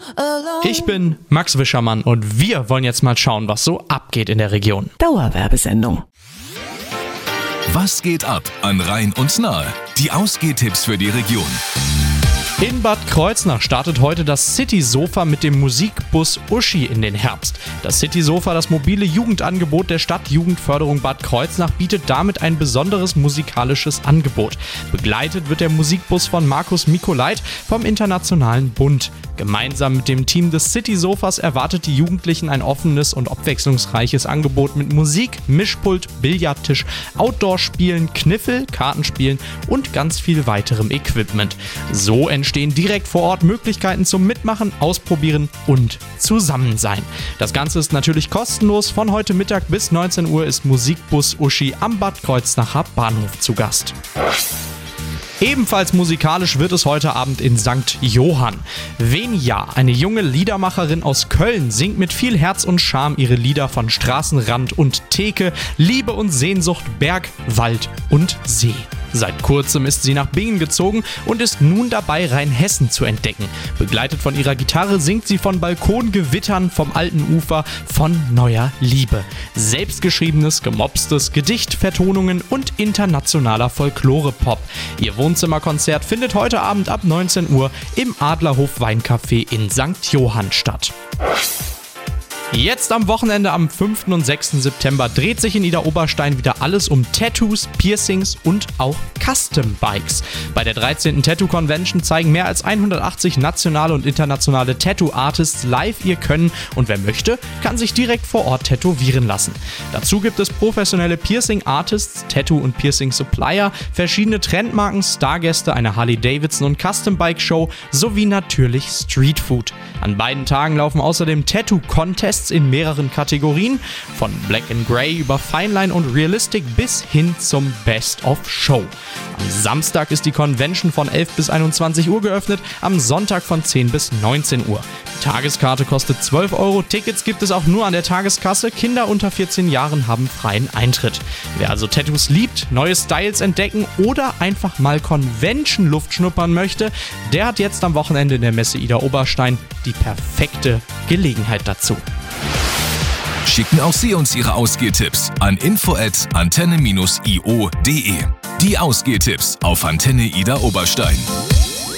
Ich bin Max Wischermann und wir wollen jetzt mal schauen, was so abgeht in der Region. Dauerwerbesendung. Was geht ab an Rhein und Nahe? Die Ausgehtipps für die Region. In Bad Kreuznach startet heute das City-Sofa mit dem Musikbus Uschi in den Herbst. Das City-Sofa, das mobile Jugendangebot der Stadtjugendförderung Bad Kreuznach, bietet damit ein besonderes musikalisches Angebot. Begleitet wird der Musikbus von Markus Mikolait vom Internationalen Bund. Gemeinsam mit dem Team des City-Sofas erwartet die Jugendlichen ein offenes und abwechslungsreiches Angebot mit Musik, Mischpult, Billardtisch, Outdoor-Spielen, Kniffel, Kartenspielen und ganz viel weiterem Equipment. So entstehen direkt vor Ort Möglichkeiten zum Mitmachen, Ausprobieren und Zusammensein. Das Ganze ist natürlich kostenlos. Von heute Mittag bis 19 Uhr ist Musikbus Uschi am Bad Kreuznacher Bahnhof zu Gast. Ebenfalls musikalisch wird es heute Abend in St. Johann. Venia, eine junge Liedermacherin aus Köln, singt mit viel Herz und Charme ihre Lieder von Straßenrand und Theke, Liebe und Sehnsucht, Berg, Wald und See. Seit kurzem ist sie nach Bingen gezogen und ist nun dabei, Rheinhessen zu entdecken. Begleitet von ihrer Gitarre singt sie von Balkongewittern, vom alten Ufer, von neuer Liebe. Selbstgeschriebenes, gemopstes, Gedichtvertonungen und internationaler Folklore-Pop. Ihr Wohnzimmerkonzert findet heute Abend ab 19 Uhr im Adlerhof Weincafé in St. Johann statt. Jetzt am Wochenende am 5. und 6. September dreht sich in Idar Oberstein wieder alles um Tattoos, Piercings und auch Custom Bikes. Bei der 13. Tattoo Convention zeigen mehr als 180 nationale und internationale Tattoo-Artists live ihr Können und wer möchte, kann sich direkt vor Ort tätowieren lassen. Dazu gibt es professionelle Piercing-Artists, Tattoo- und Piercing-Supplier, verschiedene Trendmarken, Stargäste, eine Harley-Davidson- und Custom-Bike-Show sowie natürlich Streetfood. An beiden Tagen laufen außerdem Tattoo-Contests in mehreren Kategorien, von Black and Grey über Fineline und Realistic bis hin zum Best of Show. Am Samstag ist die Convention von 11 bis 21 Uhr geöffnet, am Sonntag von 10 bis 19 Uhr. Die Tageskarte kostet 12 Euro, Tickets gibt es auch nur an der Tageskasse, Kinder unter 14 Jahren haben freien Eintritt. Wer also Tattoos liebt, neue Styles entdecken oder einfach mal Convention-Luft schnuppern möchte, der hat jetzt am Wochenende in der Messe Idar Oberstein die perfekte Gelegenheit dazu. Schicken auch Sie uns Ihre Ausgehtipps an info@antenne-io.de. Die Ausgehtipps auf Antenne Idar Oberstein.